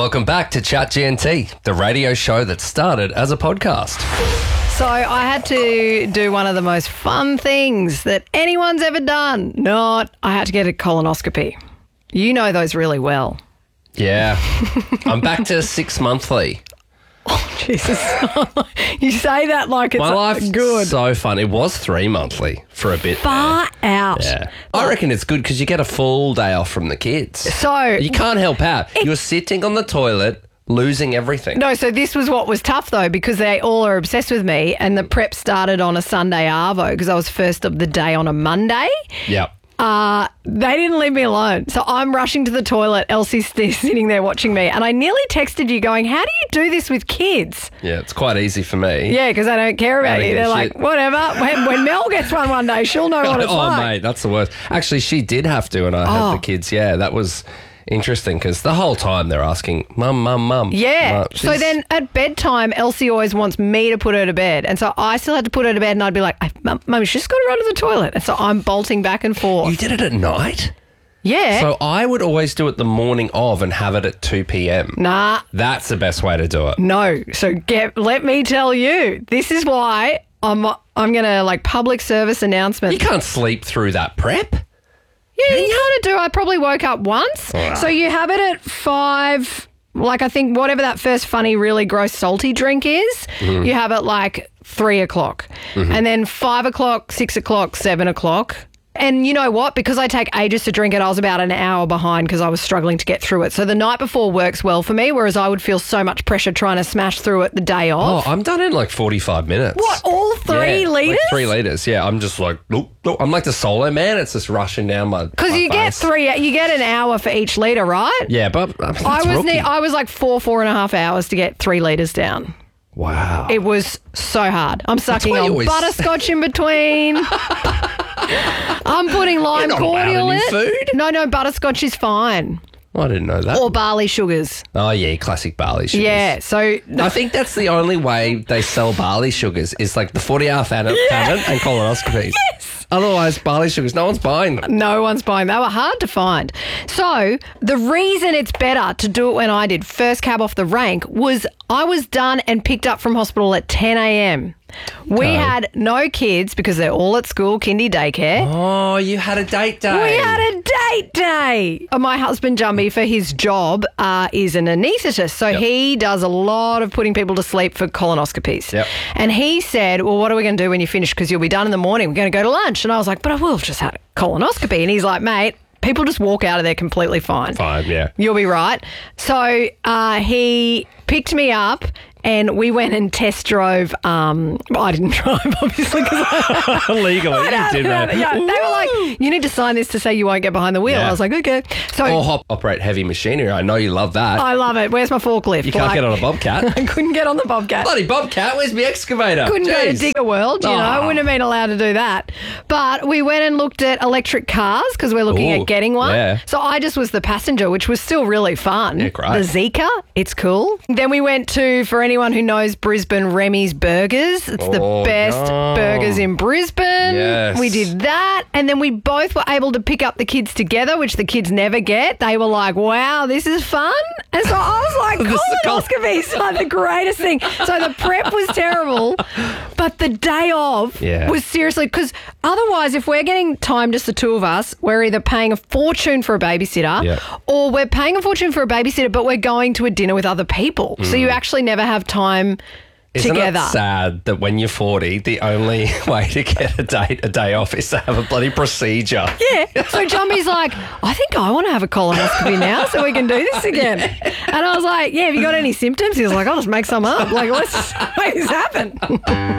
Welcome back to Chat GNT, the radio show that started as a podcast. So I had to do one of the most fun things that anyone's ever done. I had to get a colonoscopy. You know those really well. Yeah. I'm back to 6 monthly. Oh, Jesus. You say that like it's My life's good. so fun. It was 3 monthly for a bit. Far out. Yeah. I reckon it's good because you get a full day off from the kids. So You can't help out. You're sitting on the toilet, losing everything. No, so this was what was tough though, because they all are obsessed with me, and the prep started on a Sunday arvo because I was first of the day on a Monday. Yep. They didn't leave me alone. So I'm rushing to the toilet. Elsie's sitting there watching me, and I nearly texted you going, how do you do this with kids? Yeah, it's quite easy for me. Yeah, because they don't care about you. give a They're like, shit. whatever. When Mel gets one day, she'll know what it's Oh, like. mate, that's the worst. Actually, she did have to, and I had the kids. Yeah, that was interesting because the whole time they're asking, Mum, Mum, Mum. Yeah. So She's- then at bedtime, Elsie always wants me to put her to bed. And so I still had to put her to bed, and I'd be like, Mum, she's just got to run to the toilet. And so I'm bolting back and forth. You did it at night? Yeah. So I would always do it the morning of and have it at 2 p.m. Nah. That's the best way to do it. No. So let me tell you, this is why I'm going to public service announcement. You can't sleep through that prep. Yeah, you kind of do. I probably woke up once. Wow. So you have it at 5, I think whatever that first funny, really gross, salty drink is, you have it 3 o'clock. And then 5 o'clock, 6 o'clock, 7 o'clock. And you know what? Because I take ages to drink it, I was about an hour behind because I was struggling to get through it. So the night before works well for me, whereas I would feel so much pressure trying to smash through it the day Oh, off. I'm done in 45 minutes. What, all 3 Yeah, litres? 3 litres, yeah. I'm just nope. I'm like the solo man. It's just rushing down my Because you face. you get an hour for each litre, right? Yeah, but that's I rookie. was 4.5 hours to get 3 litres down. Wow. It was so hard. I'm sucking why you on always- butterscotch in between. I'm putting lime not cordial allowed in. any food? No, butterscotch is fine. I didn't know that. Or barley sugars. Oh, yeah, classic barley sugars. Yeah, so I think that's the only way they sell barley sugars is the 40-hour famine and colonoscopies. Yes. Otherwise, barley sugars, no one's buying them. no one's buying. They were hard to find. So the reason it's better to do it when I did first cab off the rank was I was done and picked up from hospital at 10 a.m. We had no kids because they're all at school, kindy daycare. Oh, you had a date day. We had a date day. My husband, Jumby, for his job, is an anaesthetist. So he does a lot of putting people to sleep for colonoscopies. Yep. And he said, well, what are we going to do when you finish? Because you'll be done in the morning. We're going to go to lunch. And I was like, but I will have just had a colonoscopy. And he's like, mate, people just walk out of there completely fine. Fine, yeah. You'll be right. So he picked me up and we went and test drove. I didn't drive, obviously, because Legally, you did, man. yeah, they were like, you need to sign this to say you won't get behind the wheel. Yeah. I was like, okay. So Or operate heavy machinery. I know you love that. I love it. Where's my forklift? You can't get on a bobcat. I couldn't get on the Bobcat. Bloody bobcat, where's my excavator? Couldn't go to Jeez. Digger World, you know. I Oh. wouldn't have been allowed to do that. But we went and looked at electric cars because we're looking Ooh, at getting one. yeah. So I just was the passenger, which was still really fun. Yeah, great. The Zika, it's cool. Then we went to, for anyone who knows Brisbane, Remy's Burgers. It's the Oh, best yum. burgers in Brisbane. Yes. We did that. And then we both were able to pick up the kids together, which the kids never get. They were like, wow, this is fun. And so I was like, This is cool. colonoscopies are the greatest thing. So the prep was terrible, but the day of Yeah. was seriously, because otherwise, if we're getting time just the two of us, we're either paying a fortune for a babysitter Yeah. or we're paying a fortune for a babysitter, but we're going to a dinner with other people. So you actually never have time Isn't together. it sad that when you're 40, the only way to get a day off is to have a bloody procedure? Yeah. So Jumbie's like, I think I want to have a colonoscopy now so we can do this again. And I was like, yeah, have you got any symptoms? He was like, I'll just make some up. Like, let's just make this happen.